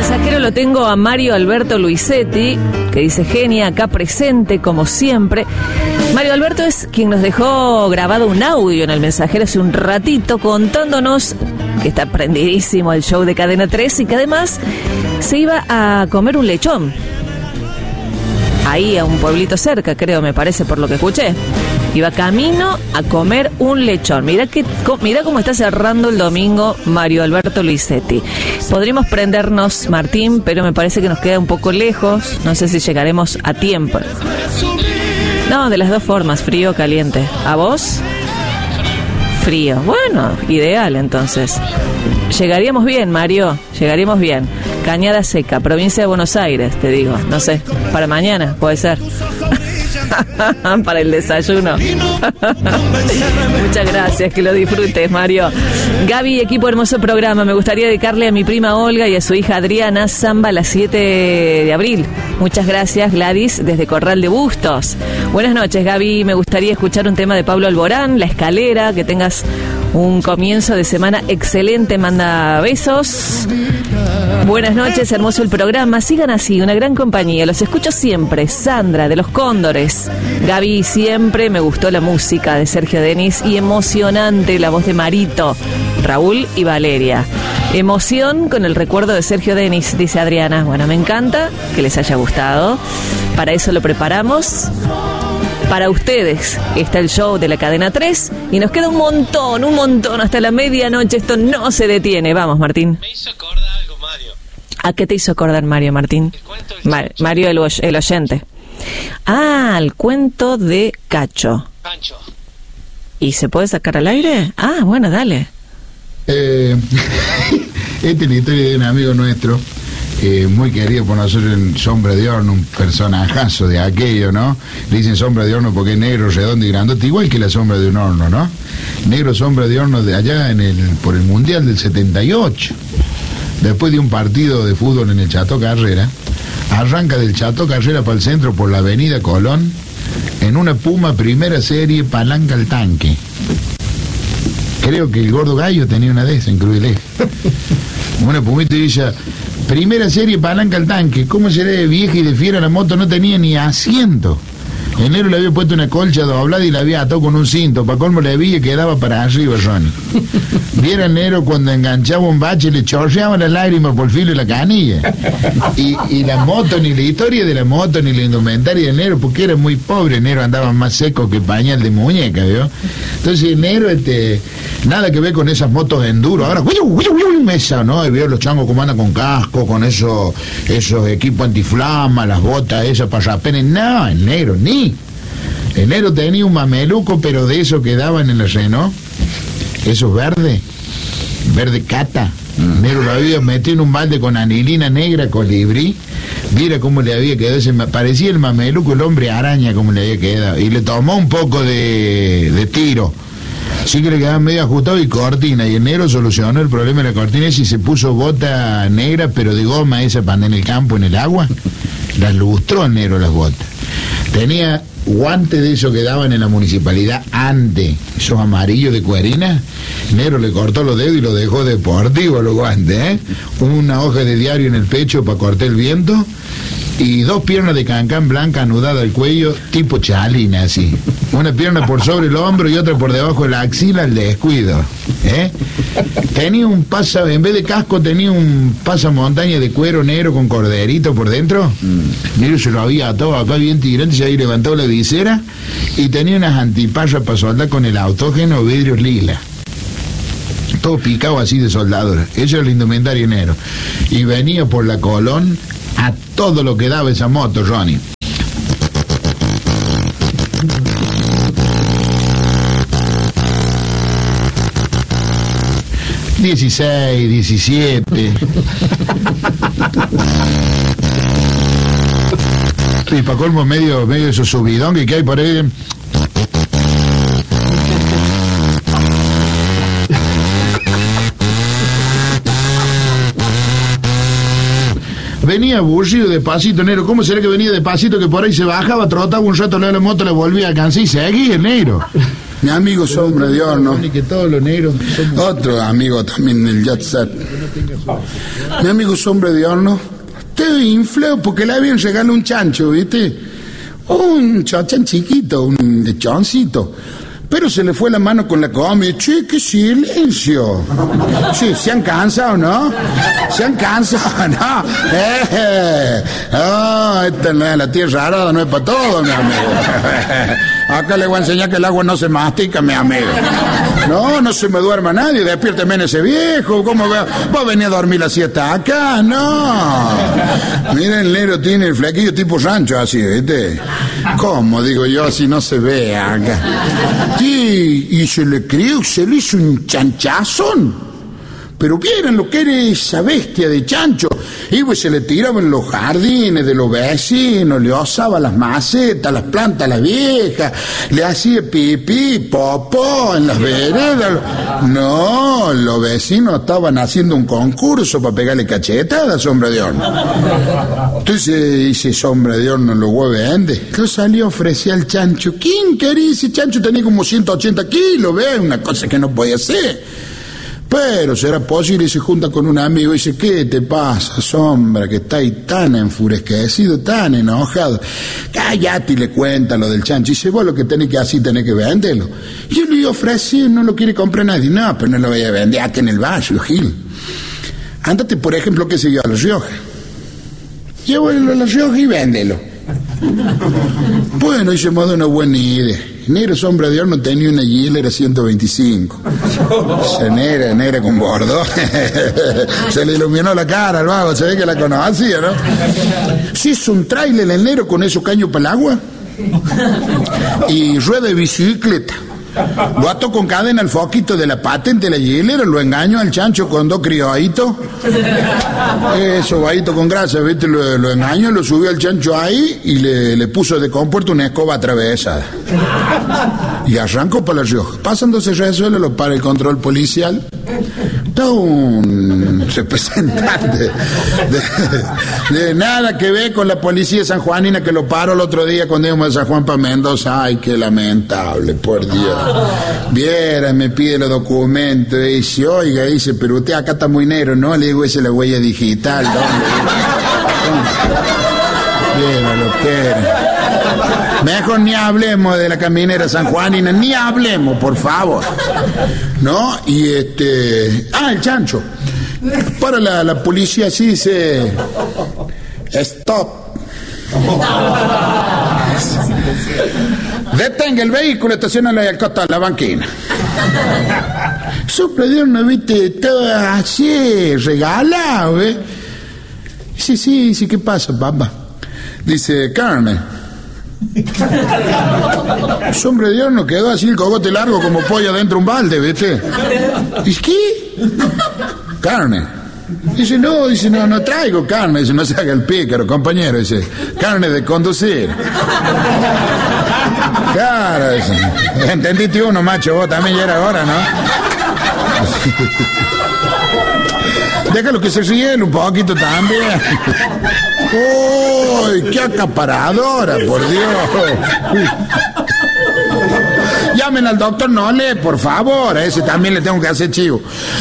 mensajero lo tengo a Mario Alberto Luisetti, que dice: genia, acá presente como siempre. Mario Alberto es quien nos dejó grabado un audio en el mensajero hace un ratito contándonos que está prendidísimo el show de Cadena 3 y que además se iba a comer un lechón. Ahí a un pueblito cerca, creo, me parece, por lo que escuché. Iba camino a comer un lechón. Mirá cómo está cerrando el domingo Mario Alberto Luisetti. Podríamos prendernos, Martín, pero me parece que nos queda un poco lejos. No sé si llegaremos a tiempo. No, de las dos formas, frío o caliente. ¿A vos? Frío. Bueno, ideal entonces. Llegaríamos bien, Mario, llegaríamos bien. Cañada Seca, provincia de Buenos Aires, te digo. No sé, para mañana, puede ser. Para el desayuno. Muchas gracias, que lo disfrutes, Mario. Gaby, equipo, hermoso programa. Me gustaría dedicarle a mi prima Olga y a su hija Adriana samba a las 7 de abril. Muchas gracias, Gladys, desde Corral de Bustos. Buenas noches, Gaby. Me gustaría escuchar un tema de Pablo Alborán, La Escalera. Que tengas un comienzo de semana excelente. Manda besos. Buenas noches, hermoso el programa. Sigan así, una gran compañía. Los escucho siempre. Sandra, de Los Cóndores. Gaby, siempre me gustó la música de Sergio Denis y emocionante la voz de Marito, Raúl y Valeria. Emoción con el recuerdo de Sergio Denis, dice Adriana. Bueno, me encanta que les haya gustado. Para eso lo preparamos. Para ustedes está el show de la Cadena 3 y nos queda un montón hasta la medianoche. Esto no se detiene. Vamos, Martín. Me hizo acordar algo, Mario. ¿A qué te hizo acordar, Mario, Martín? Mario el oyente. Ah, el cuento de Cacho. Pancho. ¿Y se puede sacar al aire? Ah, bueno, dale. Esta es la historia de un amigo nuestro, muy querido por nosotros en Sombra de Horno, un personajazo de aquello, ¿no? Le dicen Sombra de Horno porque es negro, redondo y grandote, igual que la sombra de un horno, ¿no? Negro Sombra de Horno de allá por el Mundial del 78. Después de un partido de fútbol en el Chato Carrera, arranca del Chato Carrera para el centro por la avenida Colón, en una Puma primera serie palanca al tanque. Creo que el Gordo Gallo tenía una de esas en Cruz del Eje. Una Pumita y dice: primera serie palanca al tanque. ¿Cómo será de vieja y de fiera la moto? No tenía ni asiento. En enero le había puesto una colcha doblada y la había atado con un cinto. Para colmo le vi y quedaba para arriba, Ronnie. Viera enero cuando enganchaba un bache le chorreaban las lágrimas por el filo de la canilla. Y la moto, ni la historia de la moto, ni la indumentaria de enero, porque era muy pobre. Enero andaba más seco que pañal de muñeca, ¿vio? Entonces enero, nada que ver con esas motos enduro. Ahora, mesa, ¿no? Y veo los changos como andan con casco, con esos equipos antiflama, las botas esas para rapenes. No, enero, ni. Enero tenía un mameluco, pero de eso que daban en el Renault, esos verde cata. Enero lo había metido en un balde con anilina negra, colibrí. Mira cómo le había quedado, parecía el mameluco, el hombre araña, como le había quedado. Y le tomó un poco de tiro. Sí que le quedaba medio ajustado y cortina. Y enero solucionó el problema de la cortina y se puso bota negra, pero de goma esa para andar en el campo, en el agua. Las lustró enero las botas. Tenía guantes de esos que daban en la municipalidad antes, esos amarillos de cuerina. Negro le cortó los dedos y lo dejó deportivo los guantes, ¿eh? Una hoja de diario en el pecho para cortar el viento y 2 piernas de cancán blanca anudadas al cuello, tipo chalina, así. Una pierna por sobre el hombro y otra por debajo de la axila, al descuido, ¿eh? Tenía un en vez de casco tenía un pasamontaña de cuero negro con corderito por dentro. Negro se lo había atado acá bien tirante, se había levantado la visera y tenía unas antiparras para soldar con el autógeno vidrios lila. Todo picado así de soldadura. Eso era el indumentario negro. Y venía por la Colón a todo lo que daba esa moto, Ronnie. ...16, 17... Y para colmo medio de esos subidón que hay por ahí... Venía aburrido despacito, negro. ¿Cómo será que venía despacito? Que por ahí se bajaba, trotaba un rato, le daba la moto, le volvía a cansar y seguía el negro. Mi amigo Sombra de Horno. Que todos los negros somos... Otro amigo también del Jet Set. Mi amigo Sombra de Horno. Te infló porque le habían regalado un chancho, ¿viste? Un chochán chiquito, un lechoncito. Pero se le fue la mano con la comida. Che, qué silencio. Sí, se han cansado, ¿no? Se han cansado, ¿no? Esta no es la tierra arada, no es para todo, mi amigo. Acá le voy a enseñar que el agua no se mastica, mi amigo. No se me duerma nadie, despiérteme en ese viejo. ¿Cómo va a venir a dormir la siesta acá? No. Mira, el negro tiene el flequillo tipo rancho así, ¿viste? ¿Cómo? Digo yo, así no se ve acá. Sí, y se le crió, se le hizo un chanchazón. Pero vieran lo que era esa bestia de chancho. Y pues se le tiraba en los jardines de los vecinos, le osaba las macetas, las plantas, las viejas, le hacía pipí, popó en las veredas. No, los vecinos estaban haciendo un concurso para pegarle cachetadas a Sombra de Horno. Entonces dice Sombra de Horno, lo voy a vender. ¿Qué salió a ofrecer al chancho? ¿Quién quería? Ese chancho tenía como 180 kilos, ¿ves? Una cosa que no podía ser. Pero será posible y se junta con un amigo y dice, ¿qué te pasa, Sombra? Que está ahí tan enfurecido, tan enojado. Cállate y le cuenta lo del chancho. Y dice, vos lo que tenés que hacer, tenés que venderlo. Yo le ofrecí, no lo quiere comprar nadie. No, pero no lo voy a vender acá en el barrio, Gil. Ándate, por ejemplo, que se yo a La Rioja. Llévalo a La Rioja y véndelo. Bueno, y se me da una buena idea. Negro Sombra de Horno tenía una Giler 125. Esa negra con bordo. Se le iluminó la cara al vago, se ve que la conocía, ¿no? Se hizo un tráiler el negro con esos caños para el agua y rueda de bicicleta. Lo ató con cadena al foquito de la patente de la Giler, lo engañó al chancho con 2 criollitos. Eso, vallito con grasa, ¿viste? Lo engañó, lo subió al chancho ahí y le puso de compuerto una escoba atravesada. Y arrancó para La Rioja. Pasándose resuelve, lo para el control policial. Todo un representante de nada que ver con la policía sanjuanina que lo paró el otro día cuando íbamos de San Juan para Mendoza. Ay, qué lamentable, por Dios. Viera, me pide los documentos, dice, oiga, dice, pero usted acá está muy negro, ¿no? Le digo, esa es la huella digital, ¿dónde? Viera lo que era. Mejor ni hablemos de la caminera sanjuanina, ni hablemos, por favor. ¿No? Y el chancho. Para la policía así dice, stop. Detenga el vehículo, estacionalo ahí al costado de la banquina. Sombra de Horno, viste, todo así, regalado, ¿eh? Sí, ¿qué pasa, papá? Dice, Carmen. Sombra de Horno quedó así el cogote largo como pollo dentro de un balde, ¿viste? ¿Dice qué? Carne. Dice, no traigo carne. Dice, no se haga el pícaro, compañero. Dice, carne de conducir. Claro, dice, entendiste uno, macho, vos también ya era hora, ¿no? Déjalo que se ríen un poquito también. ¡Uy, qué acaparadora, por Dios! Llamen al doctor Nole, por favor, a ese también le tengo que hacer chivo.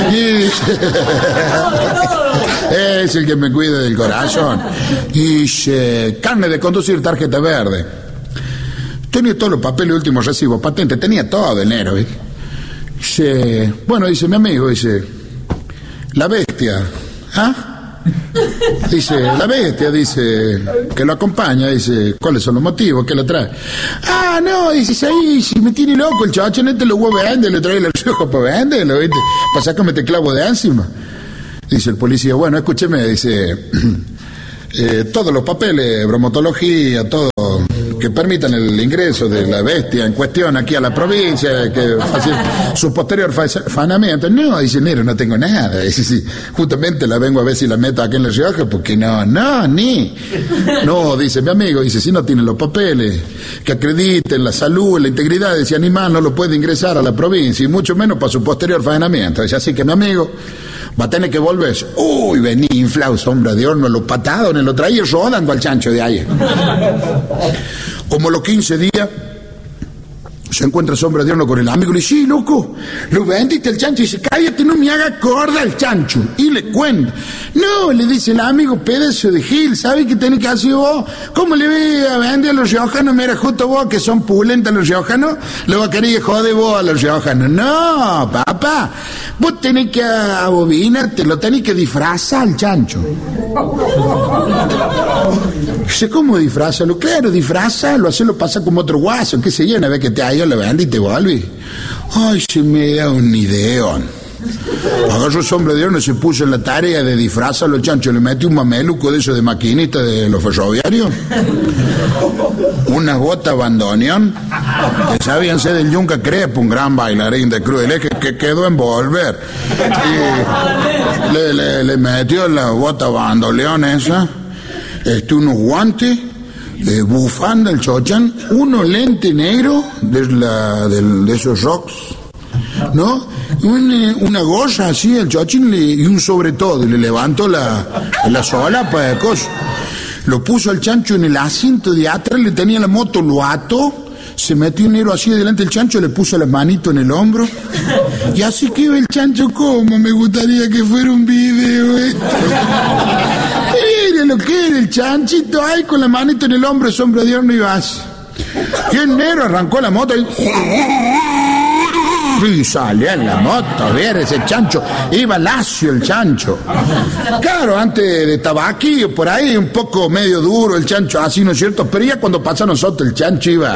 Es el que me cuida del corazón. Dice, carne de conducir, tarjeta verde. Tenía todos los papeles, últimos recibos, patente, tenía todo de enero, ¿eh? Dice, bueno, dice mi amigo, dice, la bestia, ¿ah? Dice, la bestia, dice, que lo acompaña, dice, ¿cuáles son los motivos que lo trae? Ah, no, dice, ahí, si me tiene loco el chacho, te lo voy a vender, le trae el Rioja para venderlo, ¿viste? Para sacarme este clavo de encima. Dice el policía, bueno, escúcheme, dice, todos los papeles, bromatología, todo, que permitan el ingreso de la bestia en cuestión aquí a la provincia, que su posterior fanamiento. No, dice, negro, no tengo nada. Dice, sí, justamente la vengo a ver si la meto aquí en La Rioja, porque no, dice mi amigo, dice, si no tiene los papeles que acrediten la salud, la integridad de ese animal, no lo puede ingresar a la provincia, y mucho menos para su posterior fanamiento. Dice, así que mi amigo va a tener que volverse. Uy, vení inflado, Sombra de Horno, los patados, lo traía rodando al chancho de ayer. Como los 15 días, Se encuentra Sombra de Horno con el amigo y le dice, sí, loco, lo vendiste al chancho. Y dice, cállate, no me haga corda el chancho. Y le cuenta. No, le dice el amigo, pedazo de Gil, ¿sabes qué tenés que hacer vos? ¿Cómo le voy a vender a los riojanos? Mira, justo vos que son pulentas los riojanos, le va a querer joder vos a los riojanos. No, papá, vos tenés que abobinarte, lo tenés que disfrazar al chancho. Dice, ¿cómo disfrazarlo? Claro, disfrazarlo, hacerlo pasar como otro guaso, qué sé yo, una vez que te hallo, lo vendí y te volví. Ay, se me da un ideón. Agarró Sombra de Horno y se puso en la tarea de disfrazarlo al chancho, le metió un mameluco de eso de maquinista de los ferroviarios, unas botas bandoneón, que sabían ser del Yunca Crespo, un gran bailarín de Cruz del Eje, que quedó en volver. Y le metió la bota bandoneón esa, unos guantes, bufanda, el chochán, unos lentes negros de esos rocks, ¿no? Una gorra así, el chochín, y un sobre todo, y le levantó la solapa de cosas. Lo puso al chancho en el asiento de atrás, le tenía la moto, lo ató, se metió un negro así delante del chancho, le puso las manitos en el hombro, y así que iba el chancho como me gustaría que fuera un video esto. Mire lo que era el chanchito ahí con la manito en el hombro, Sombra de Horno, y vas. Y el negro arrancó la moto y salió en la moto, ver ese chancho, iba lacio el chancho. Claro, antes de tabaquillo, por ahí, un poco medio duro el chancho, así, ¿no es cierto? Pero ya cuando pasa a nosotros, el chancho iba...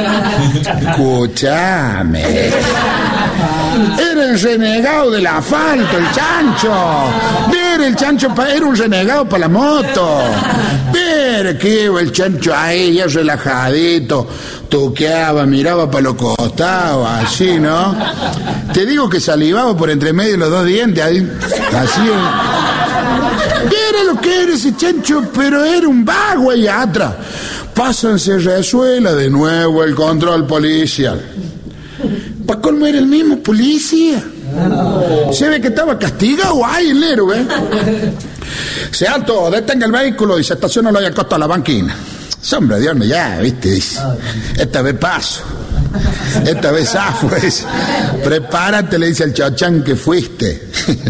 Escúchame. Era el renegado del asfalto, el chancho. Mira, el chancho era un renegado para la moto. Mira que iba el chancho ahí, ya relajadito, toqueaba, miraba para los costados, así, ¿no? Te digo que salivaba por entre medio de los dos dientes, ahí, así. Mira lo que era ese chancho, pero era un vago allá atrás. Pásanse, resuela de nuevo el control policial. ¿Para colmo era el mismo policía? Se ve que estaba castigado ahí el héroe, ¿eh? Se alto, detenga el vehículo y se estaciona lo haya costado a la banquina. Sombra de Horno, ya, viste, dice. Esta vez paso. Esta vez zafo, dice. Prepárate, le dice al chochán que fuiste.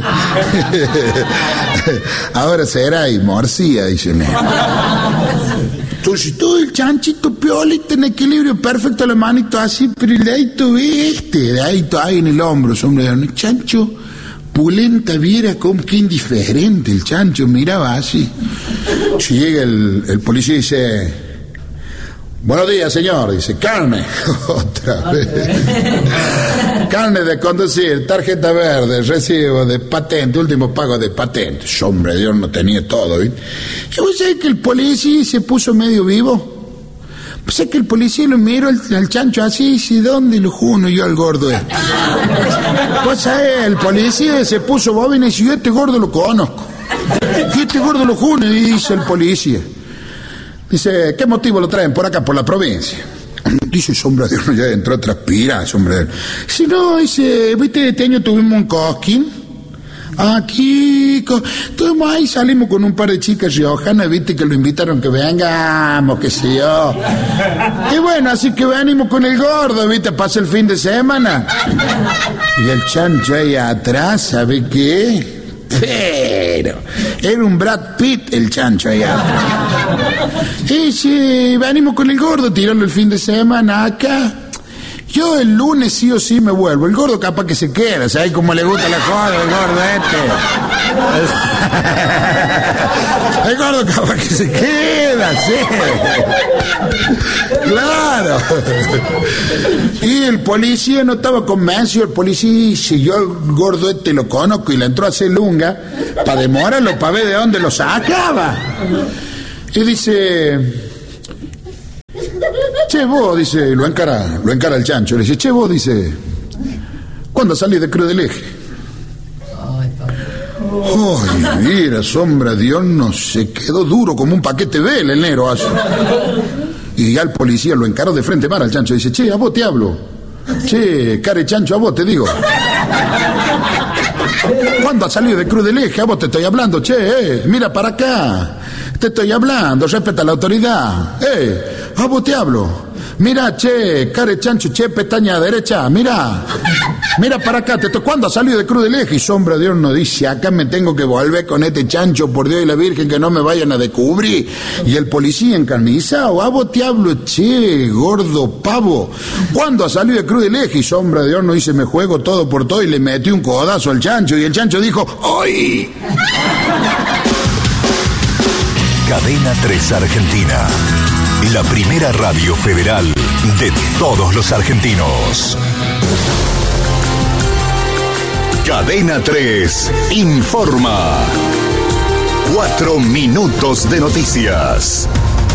Ahora será y morcilla, dice. Entonces todo el chanchito piolita en equilibrio perfecto, la manito así, pero de ahí tú viste, de ahí tú ahí en el hombro, Sombra de Horno. El chancho pulenta, viera como que indiferente el chancho, miraba así. Si llega el policía y dice, buenos días, señor, dice, carne, otra vez. Carne de conducir, tarjeta verde, recibo de patente, último pago de patente. Sombra de Horno tenía todo, ¿viste? Y vos sabés que el policía se puso medio vivo. Pues es que el policía lo miró al chancho así, y dice, ¿dónde lo juno yo al gordo este? Pues sabés, el policía se puso bobina y dice, yo este gordo lo conozco. Y este gordo lo juno, y dice el policía. Dice, ¿qué motivo lo traen por acá, por la provincia? Dice Sombra de Horno, ya entró a transpirar, Sombra de Horno. Si no, dice, viste, este año tuvimos un cosquín. Aquí, estuvimos ahí, salimos con un par de chicas riojanas, viste, que lo invitaron que vengamos, qué sé yo. Y bueno, así que venimos con el gordo, viste, pasa el fin de semana. Y el chancho ahí atrás, ¿sabe qué? Pero era un Brad Pitt el chancho ahí atrás. Y sí, venimos con el gordo, tirarlo el fin de semana acá. Yo el lunes sí o sí me vuelvo. El gordo capaz que se queda, ¿sabes cómo le gusta la joda el gordo este? El gordo capaz que se queda, sí. Claro. Y el policía no estaba convencido. El policía dice, yo el gordo este lo conozco, y le entró a hacer lunga para demorarlo, para ver de dónde lo sacaba. Y dice, che, vos, dice, lo encara el chancho, le dice, che, vos, dice, ¿cuándo salís de Cruz del Eje? Ay, mira, Sombra de Horno se quedó duro como un paquete de vela el negro así. Y ya el policía lo encaró de frente para el chancho, dice, che, a vos te hablo. Che, care chancho, a vos te digo. ¿Cuándo has salido de Cruz del Eje? A vos te estoy hablando, che, mira para acá. Te estoy hablando, respeta la autoridad. A vos te hablo. Mira, che, care chancho, che, pestaña derecha, mira para acá, ¿cuándo ha salido de Cruz del Eje? Y Sombra de Horno dice, acá me tengo que volver con este chancho, por Dios y la Virgen, que no me vayan a descubrir. Y el policía encarnizado, a vos te hablo, che, gordo pavo, ¿cuándo ha salido de Cruz del Eje? Y Sombra de Horno dice, me juego todo por todo, y le metí un codazo al chancho, y el chancho dijo, ¡hoy! Cadena 3 Argentina, la primera radio federal de todos los argentinos. Cadena 3 informa. 4 minutos de noticias.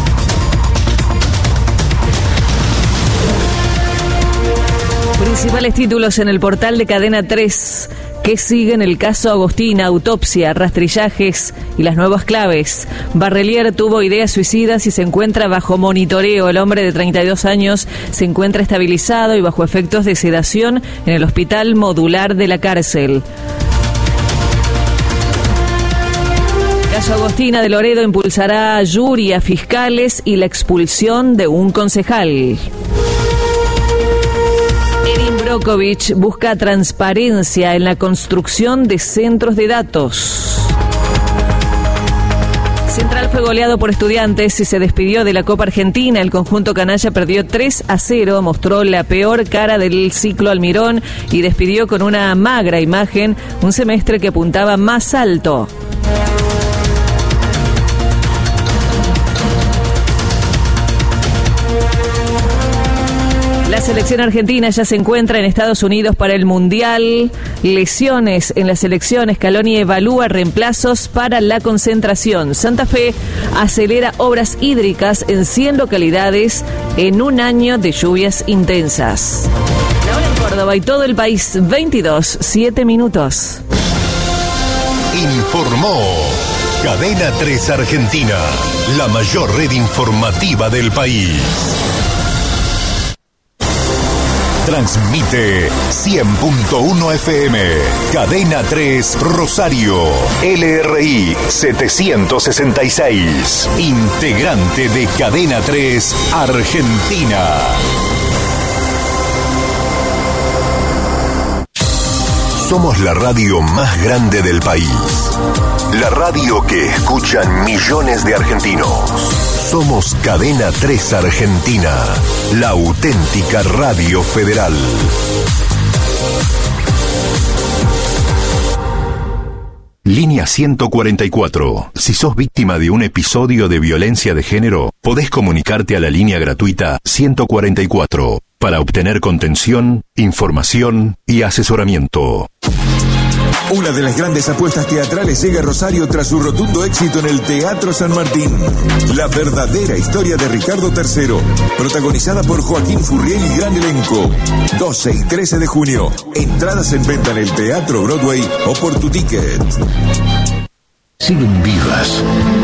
Principales títulos en el portal de Cadena 3. ¿Qué siguen el caso Agostina? Autopsia, rastrillajes y las nuevas claves. Barrelier tuvo ideas suicidas y se encuentra bajo monitoreo. El hombre de 32 años se encuentra estabilizado y bajo efectos de sedación en el hospital modular de la cárcel. Caso Agostina de Loredo impulsará jury a fiscales y la expulsión de un concejal. Brokovich busca transparencia en la construcción de centros de datos. Central fue goleado por Estudiantes y se despidió de la Copa Argentina. El conjunto canalla perdió 3-0, mostró la peor cara del ciclo Almirón y despidió con una magra imagen un semestre que apuntaba más alto. La selección argentina ya se encuentra en Estados Unidos para el Mundial. Lesiones en la selección. Scaloni evalúa reemplazos para la concentración. Santa Fe acelera obras hídricas en 100 localidades en un año de lluvias intensas. La hora en Córdoba y todo el país, 7 minutos. Informó Cadena 3 Argentina, la mayor red informativa del país. Transmite 100.1 FM, Cadena 3 Rosario, LRI 766, integrante de Cadena 3 Argentina. Somos la radio más grande del país, la radio que escuchan millones de argentinos. Somos Cadena 3 Argentina, la auténtica radio federal. Línea 144. Si sos víctima de un episodio de violencia de género, podés comunicarte a la línea gratuita 144 para obtener contención, información y asesoramiento. Una de las grandes apuestas teatrales llega a Rosario tras su rotundo éxito en el Teatro San Martín. La verdadera historia de Ricardo III, protagonizada por Joaquín Furriel y gran elenco. 12 y 13 de junio. Entradas en venta en el Teatro Broadway o por Tu Ticket. Siguen vivas.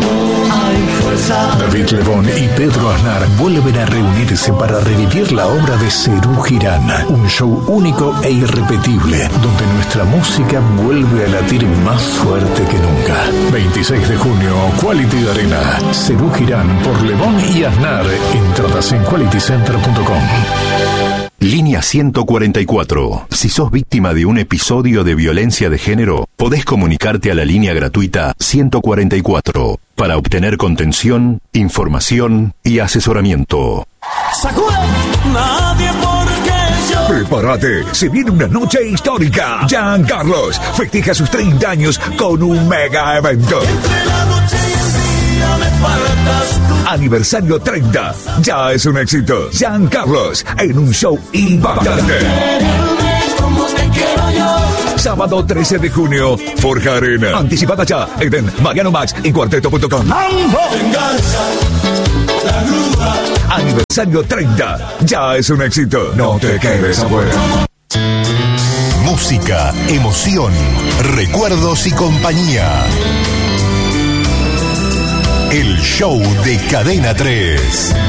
David Lebón y Pedro Aznar vuelven a reunirse para revivir la obra de Serú Girán, un show único e irrepetible, donde nuestra música vuelve a latir más fuerte que nunca. 26 de junio, Quality Arena. Serú Girán por Lebón y Aznar. Entradas en qualitycenter.com. Línea 144. Si sos víctima de un episodio de violencia de género, podés comunicarte a la línea gratuita 144 para obtener contención, información y asesoramiento. Prepárate, se viene una noche histórica. Jean Carlos festeja sus 30 años con un mega evento. Aniversario 30, ya es un éxito. Jean Carlos en un show impactante. Sábado 13 de junio, Forja Arena. Anticipada ya en Mariano Max y Cuarteto.com. Aniversario 30, ya es un éxito. No te quedes afuera. Música, emoción, recuerdos y compañía. El show de Cadena 3.